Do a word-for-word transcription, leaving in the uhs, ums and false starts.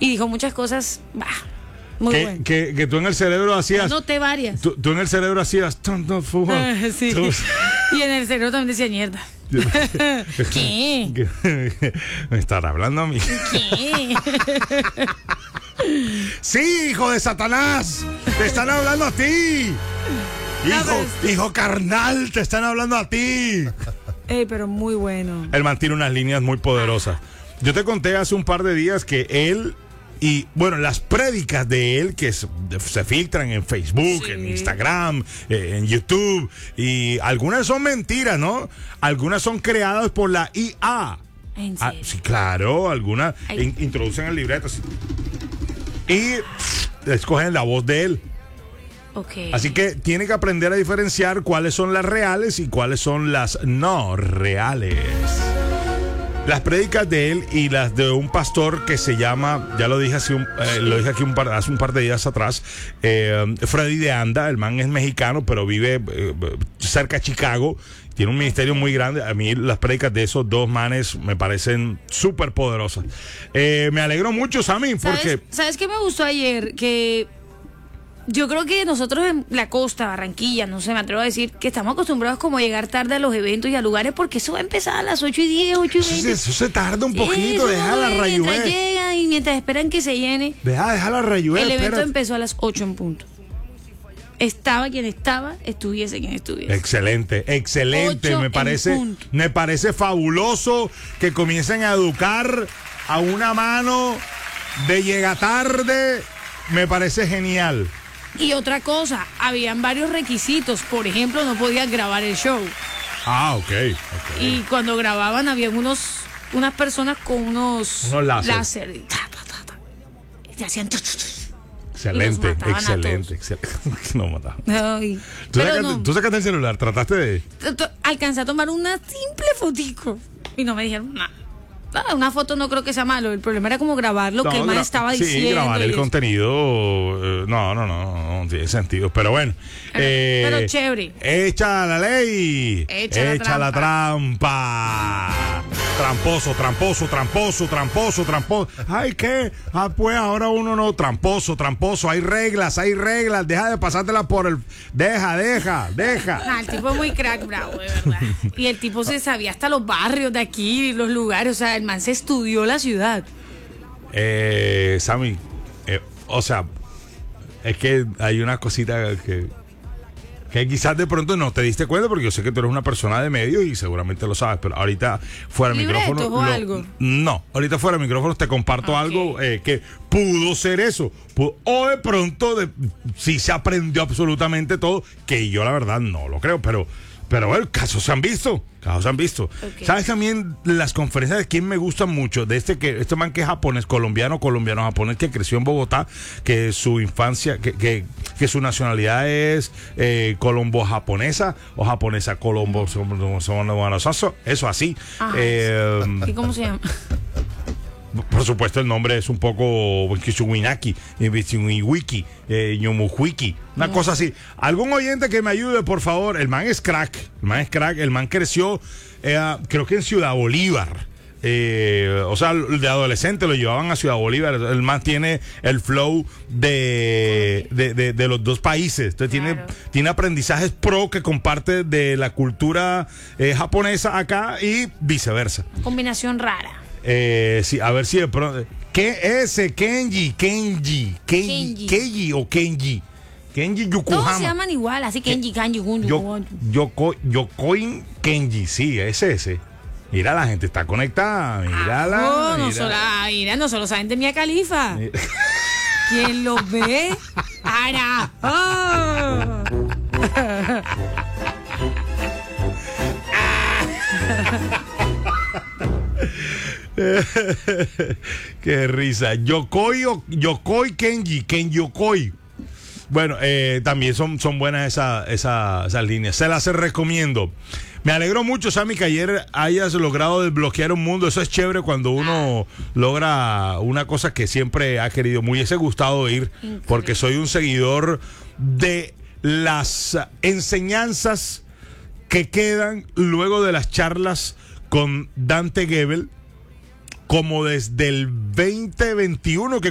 y dijo muchas cosas, bah, muy que, bueno. que, que tú en el cerebro hacías. Anoté varias. Tú, tú en el cerebro hacías. Tum, tum, fu, Ah, sí. tú- Y en el cerebro también decía mierda. ¿Qué? ¿Me estará hablando a mí? ¿Qué? Sí, hijo de Satanás. Te están hablando a ti. Hijo, hijo carnal, te están hablando a ti. Ey, pero muy bueno. Él mantiene unas líneas muy poderosas. Yo te conté hace un par de días que él y, bueno, las prédicas de él que se, se filtran en Facebook, Sí. en Instagram, eh, en YouTube, y algunas son mentiras, ¿no? Algunas son creadas por la I A. ¿En Ah, serio? sí, claro, algunas Ay. in- introducen el libreto así, y pff, escogen la voz de él. Ok. Así que tiene que aprender a diferenciar cuáles son las reales y cuáles son las no reales. Las prédicas de él y las de un pastor que se llama, ya lo dije hace un, eh, lo dije aquí un par, hace un par de días atrás, eh, Freddy de Anda. El man es mexicano, pero vive eh, cerca de Chicago. Tiene un ministerio muy grande. A mí las prédicas de esos dos manes me parecen súper poderosas. Eh, me alegro mucho, Sammy, porque... ¿Sabes, ¿Sabes qué me gustó ayer? Que yo creo que nosotros en la costa, Barranquilla, no sé, me atrevo a decir que estamos acostumbrados como a llegar tarde a los eventos y a lugares porque eso va a empezar a las ocho y diez, ocho y Eso, se- veinte. eso se tarda un Sí, poquito, eso deja no la es, mientras rayué. llegan y mientras esperan que se llene. Deja, deja la rayué, El evento espérate. empezó a las ocho en punto. Estaba quien estaba, estuviese quien estuviese. Excelente, excelente. Ocho Me en parece, punto. me parece fabuloso que comiencen a educar a una mano de llega tarde. Me parece genial. Y otra cosa, habían varios requisitos. Por ejemplo, no podías grabar el show. Ah, ok. okay. Y cuando grababan había unos, unas personas con unos, Unos láser. láser y ta, ta, ta, ta. Y te hacían tu, tu, tu. Excelente, y los mataban a excelente, excelente. No mata. Ay, ¿Tú pero sacaste, no, tú sacaste el celular, trataste de. t- t- alcancé a tomar una simple fotico y no me dijeron nada. Ah, una foto no creo que sea malo, el problema era como grabar lo que el man gra- estaba sí, diciendo. grabar y el eso. contenido. eh, no, no, no, no tiene sentido. Pero bueno. eh, pero chévere. Echa la ley. Echa la la trampa. Tramposo, tramposo, tramposo, tramposo, tramposo. Ay, ¿qué? Ah, pues ahora uno no. Tramposo, tramposo. Hay reglas, hay reglas. Deja de pasártela por el. Deja, deja, deja. Ah, el tipo es muy crack, bravo, de verdad. Y el tipo se sabía hasta los barrios de aquí, los lugares. O sea, el man se estudió la ciudad. Eh, Sammy, eh, o sea, es que hay una cosita que, que quizás de pronto no te diste cuenta, porque yo sé que tú eres una persona de medios y seguramente lo sabes, pero ahorita fuera de ¿Libretos micrófono. o lo- algo? No, ahorita fuera de micrófono te comparto Ok. algo eh, que pudo ser eso. Pu- o de pronto de, sí se aprendió absolutamente todo, que yo la verdad no lo creo, pero. Pero bueno, casos se han visto, casos se han visto. Ok. ¿Sabes también las conferencias de quién me gustan mucho? De este que este man que es japonés, colombiano, colombiano, japonés, que creció en Bogotá, que su infancia, que, que, que su nacionalidad es eh, colombo-japonesa o japonesa colombo, eso así. Ajá. Eh, ¿Y cómo se llama? por supuesto, el nombre es un poco Kishuinaki, Wiki, Ñomujuiki, una cosa así. Algún oyente que me ayude, por favor. El man es crack, el man es crack, el man creció, eh, creo que en Ciudad Bolívar. Eh, o sea, de adolescente lo llevaban a Ciudad Bolívar. El man tiene el flow de, de, de, de los dos países. Entonces Claro. tiene, tiene aprendizajes pro que comparte de la cultura eh, japonesa acá y viceversa. Combinación rara. Eh, sí, a ver si de pronto. ¿Qué es ese? Kenji, Kenji, Kenji, Kenji. Kenji o Kenji. Kenji Yokohama. Todos se llaman igual, así que Kenji, Kanji, Gunju, Yo, Gunju. Yoko, Yokoin Kenji, sí, es ese. Mira, la gente está conectada. Mírala. Oh, no mira. solo, ah, mira, no solo saben de Mia Khalifa. ¿Quién los ve? ¡Ara! ¡Oh! Qué risa. Yokoi, o- Yokoi Kenji, Ken Yokoi. Bueno, eh, también son, son buenas esa, esa, esas líneas. Se las recomiendo. Me alegro mucho, Sammy, que ayer hayas logrado desbloquear un mundo. Eso es chévere cuando uno logra una cosa que siempre ha querido. Me hubiese gustado ir, porque soy un seguidor de las enseñanzas que quedan luego de las charlas con Dante Gebel, como desde el veinte veintiuno que